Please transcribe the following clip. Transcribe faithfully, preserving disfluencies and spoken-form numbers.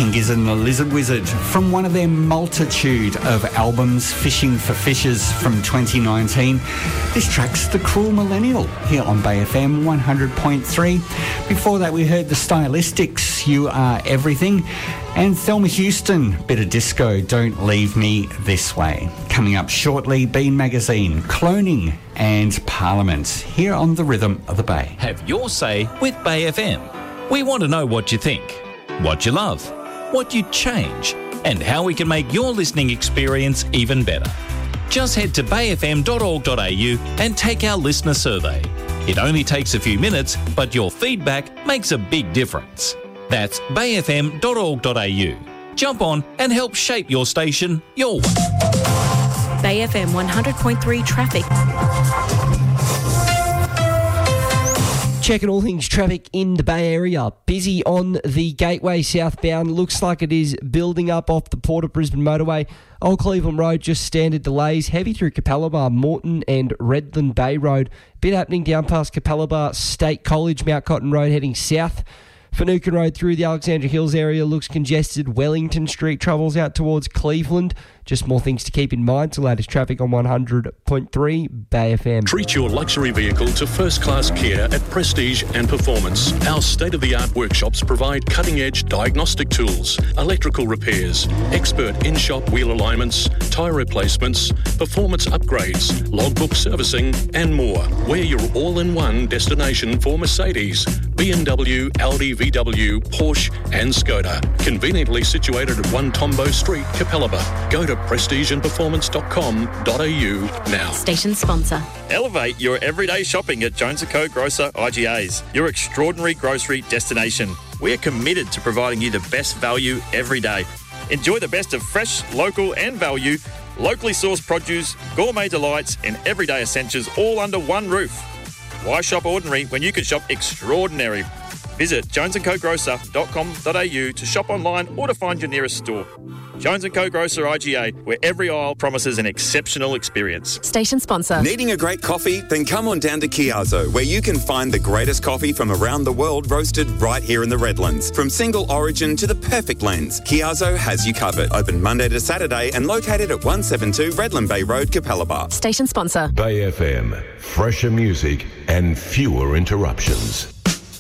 King Gizzard and the Lizard Wizard from one of their multitude of albums, Fishing for Fishes from twenty nineteen. This track's The Cruel Millennial here on Bay F M one hundred point three. Before that we heard the Stylistics, You Are Everything, and Thelma Houston, bit of disco, Don't Leave Me This Way. Coming up shortly, Bean Magazine, Cloning and Parliament here on the Rhythm of the Bay. Have your say with Bay F M. We want to know what you think, what you love, what you'd change, and how we can make your listening experience even better. Just head to bay f m dot org dot a u and take our listener survey. It only takes a few minutes, but your feedback makes a big difference. That's bay f m dot org dot a u. Jump on and help shape your station your way. Bay F M one hundred point three traffic. Checking all things traffic in the Bay Area. Busy on the Gateway southbound. Looks like it is building up off the Port of Brisbane motorway. Old Cleveland Road, just standard delays. Heavy through Capalaba, Moreton and Redland Bay Road. Bit happening down past Capalaba State College, Mount Cotton Road heading south. Finucane Road through the Alexandra Hills area looks congested. Wellington Street travels out towards Cleveland. Just more things to keep in mind. So latest traffic on one hundred point three Bay F M. Treat your luxury vehicle to first-class care at Prestige and Performance. Our state-of-the-art workshops provide cutting-edge diagnostic tools, electrical repairs, expert in-shop wheel alignments, tyre replacements, performance upgrades, logbook servicing and more. We're your all-in-one destination for Mercedes, B M W, Audi, V W, Porsche and Skoda. Conveniently situated at one Tombo Street, Capalaba. Go to prestige and performance dot com dot a u now. Station sponsor. Elevate your everyday shopping at Jones and Co Grocer I G As, your extraordinary grocery destination. We are committed to providing you the best value every day. Enjoy the best of fresh, local and value, locally sourced produce, gourmet delights and everyday essentials all under one roof. Why shop ordinary when you can shop extraordinary? Visit jones and co grocer dot com dot a u to shop online or to find your nearest store. Jones and Co Grocer I G A, where every aisle promises an exceptional experience. Station sponsor. Needing a great coffee? Then come on down to Chiazzo, where you can find the greatest coffee from around the world roasted right here in the Redlands. From single origin to the perfect blends, Chiazzo has you covered. Open Monday to Saturday and located at one seventy-two Redland Bay Road, Capalaba. Station sponsor. Bay F M, fresher music and fewer interruptions.